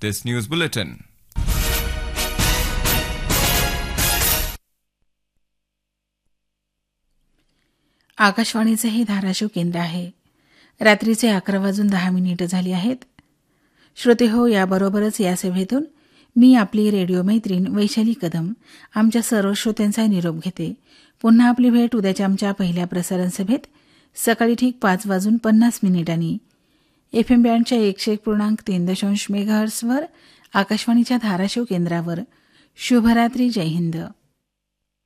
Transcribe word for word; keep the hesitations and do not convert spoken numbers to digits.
this news bulletin. आकाशवाणीचे हे धाराशिव केंद्र आहे. रात्रीचे अकरा वाजून दहा मिनिटं झाली आहेत. श्रोते हो, याबरोबरच या सभेतून मी आपली रेडिओ मैत्रीण वैशाली कदम आमच्या सर्व श्रोत्यांचा निरोप घेते. पुन्हा आपली भेट उद्याच्या आमच्या पहिल्या प्रसारण सभेत सकाळी ठीक पाच वाजून पन्नास मिनिटांनी एफ एम बँडच्या एकशे एक पूर्णांक तीन दशांश मेगाहर्ट्सवर आकाशवाणीच्या धाराशिव केंद्रावर. शुभरात्री. जय हिंद.